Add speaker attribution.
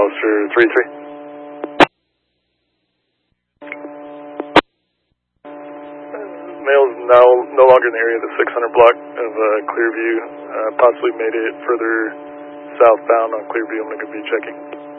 Speaker 1: Officer 33. Male is now no longer in the area of the 600 block of Clearview. Possibly made it further southbound on Clearview. I'm going to be checking.